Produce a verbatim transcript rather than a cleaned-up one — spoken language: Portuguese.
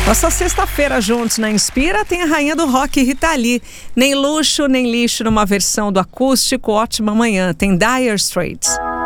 Nossa sexta-feira juntos na Inspira tem a rainha do rock, Rita Lee. Nem luxo, nem lixo numa versão do acústico Ótima Manhã. Tem Dire Straits.